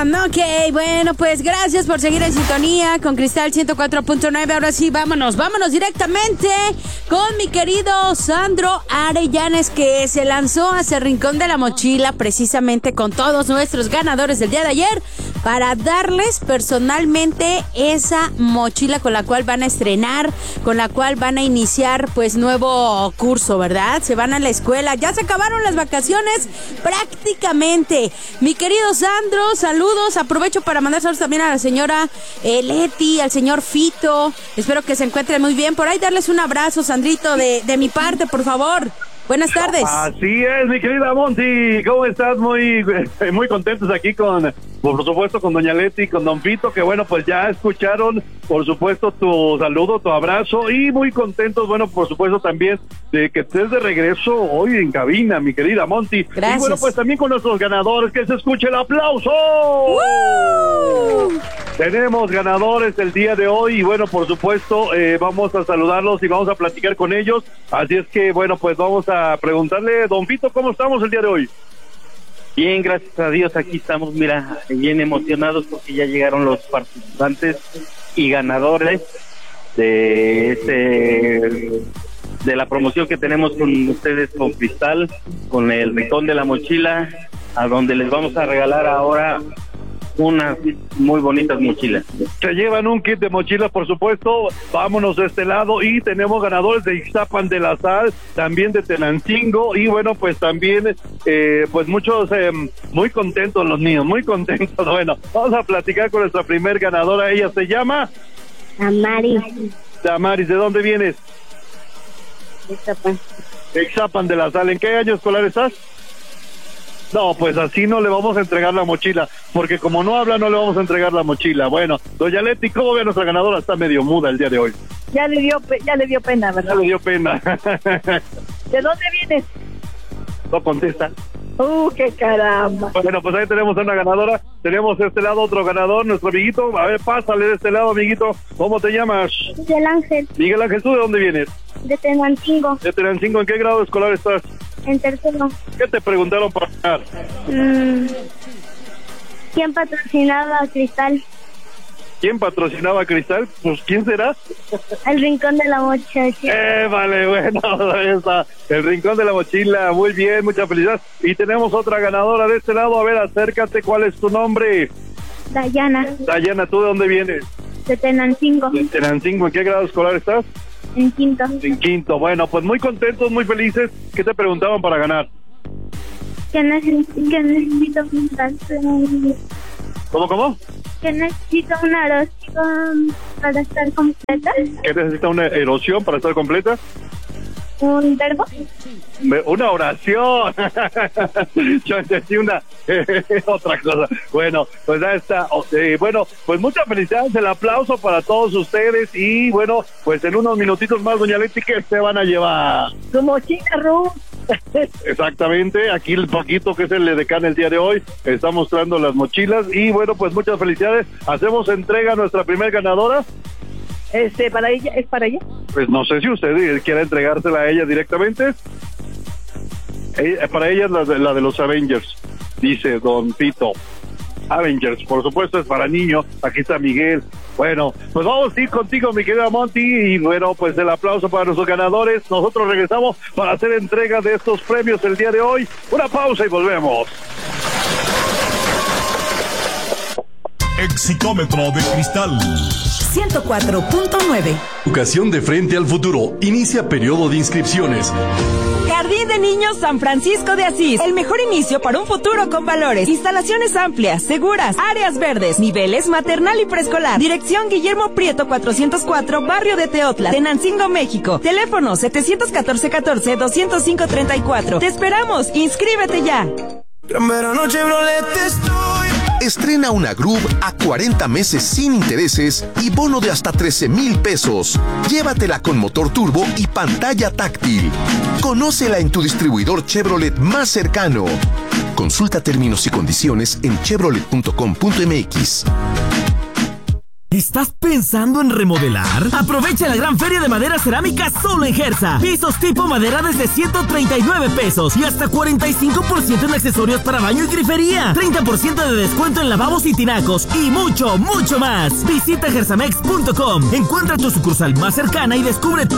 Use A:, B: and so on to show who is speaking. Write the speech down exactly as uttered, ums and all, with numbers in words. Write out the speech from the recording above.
A: Ok, bueno, pues gracias por seguir en sintonía con Cristal ciento cuatro punto nueve. Ahora sí, vámonos, vámonos directamente con mi querido Sandro Arellanes, que se lanzó hacia el Rincón de la Mochila precisamente con todos nuestros ganadores del día de ayer para darles personalmente esa mochila con la cual van a estrenar, con la cual van a iniciar pues nuevo curso, ¿verdad? Se van a la escuela, ya se acabaron las vacaciones prácticamente. Mi querido Sandro, saludos, aprovecho para mandar saludos también a la señora eh, Leti, al señor Fito, espero que se encuentren muy bien. Por ahí darles un abrazo, Sandrito, de, de mi parte, por favor. Buenas tardes.
B: Así es, mi querida Monty, ¿cómo estás? Muy, muy contentos aquí con, por supuesto, con doña Leti, con don Fito, que bueno, pues ya escucharon, por supuesto, tu saludo, tu abrazo, y muy contentos, bueno, por supuesto, también de que estés de regreso hoy en cabina, mi querida Monty.
A: Gracias.
B: Y bueno, pues también con nuestros ganadores, que se escuche el aplauso.
A: ¡Woo!
B: Tenemos ganadores el día de hoy y bueno, por supuesto, eh, vamos a saludarlos y vamos a platicar con ellos. Así es que, bueno, pues vamos a preguntarle, don Fito, ¿cómo estamos el día de hoy?
C: Bien, gracias a Dios, aquí estamos, mira, bien emocionados porque ya llegaron los participantes y ganadores de este de la promoción que tenemos con ustedes, con Cristal, con el Rincón de la Mochila, a donde les vamos a regalar ahora unas muy bonitas mochilas.
B: Se llevan un kit de mochilas, por supuesto. Vámonos de este lado y tenemos ganadores de Ixtapan de la Sal, también de Tenancingo y bueno, pues también eh, pues muchos eh, muy contentos los niños, muy contentos. Bueno, vamos a platicar con nuestra primer ganadora. Ella se llama
D: Damaris.
B: Damaris, ¿de dónde vienes?
D: Ixtapan.
B: Ixtapan de la Sal. ¿En qué año escolar estás? No, pues así no le vamos a entregar la mochila, porque como no habla, no le vamos a entregar la mochila. Bueno, doña Leti, ¿cómo ve a nuestra ganadora? Está medio muda el día de hoy.
E: Ya le dio, ya le dio pena, ¿verdad?
B: Ya le dio pena.
E: ¿De dónde vienes?
B: No contesta.
E: ¡Uh, qué caramba!
B: Bueno, pues ahí tenemos a una ganadora. Tenemos de este lado otro ganador, nuestro amiguito. A ver, pásale de este lado, amiguito. ¿Cómo te llamas?
D: Miguel Ángel.
B: Miguel Ángel, ¿tú de dónde vienes?
D: De Tenancingo.
B: De Tenancingo. ¿En qué grado escolar estás?
D: En tercero.
B: ¿Qué te preguntaron para ganar?
D: Mm, ¿Quién patrocinaba a Cristal?
B: ¿Quién patrocinaba a Cristal? Pues, ¿quién será?
D: El Rincón de la Mochila.
B: Eh, vale, bueno, ahí está. El Rincón de la Mochila. Muy bien, mucha felicidad. Y tenemos otra ganadora de este lado. A ver, acércate. ¿Cuál es tu nombre?
D: Dayana.
B: Dayana, ¿tú de dónde vienes?
D: De Tenancingo.
B: De Tenancingo. ¿En qué grado escolar estás?
D: En quinto.
B: En quinto. Bueno, pues muy contentos, muy felices. ¿Qué te preguntaban para ganar?
D: ¿Qué necesito, que necesito un
B: ¿Cómo, cómo?
D: Que necesito una erosión para estar completa.
B: ¿Qué necesita una erosión para estar completa?
D: ¿Un verbo?
B: Una oración. Yo entendí una otra cosa. Bueno, pues ya está. Eh, bueno, pues muchas felicidades, el aplauso para todos ustedes y bueno, pues en unos minutitos más, doña Leti, ¿qué se van a llevar?
E: Su mochila, Ruth.
B: Exactamente, aquí el poquito que es el edecán el día de hoy está mostrando las mochilas y bueno, pues muchas felicidades. Hacemos entrega a nuestra primer ganadora.
E: Este, para ella, ¿es para ella?
B: Pues no sé si usted quiere entregársela a ella directamente. Eh, para ella es la de, la de los Avengers, dice don Pito. Avengers, por supuesto, es para niños. Aquí está Miguel. Bueno, pues vamos a ir contigo, mi querida Monty, y bueno, pues el aplauso para nuestros ganadores. Nosotros regresamos para hacer entrega de estos premios el día de hoy. Una pausa y volvemos.
F: Exitómetro de Cristal
G: ciento cuatro punto nueve.
H: Educación de frente al futuro. Inicia periodo de inscripciones.
G: Jardín de Niños San Francisco de Asís. El mejor inicio para un futuro con valores. Instalaciones amplias, seguras, áreas verdes, niveles maternal y preescolar. Dirección Guillermo Prieto cuatrocientos cuatro, Barrio de Teotla, Tenancingo, México. Teléfono setecientos catorce catorce doscientos cinco treinta y cuatro. Te esperamos. Inscríbete ya.
I: Gran verano Chevrolet estoy.
J: Estrena una Groove a cuarenta meses sin intereses y bono de hasta trece mil pesos. Llévatela con motor turbo y pantalla táctil. Conócela en tu distribuidor Chevrolet más cercano. Consulta términos y condiciones en chevrolet punto com punto m x.
F: ¿Estás pensando en remodelar? Aprovecha la gran feria de madera cerámica solo en Gersa. Pisos tipo madera desde ciento treinta y nueve pesos y hasta cuarenta y cinco por ciento en accesorios para baño y grifería. treinta por ciento de descuento en lavabos y tinacos y mucho, mucho más. Visita gersamex punto com. Encuentra tu sucursal más cercana y descubre todo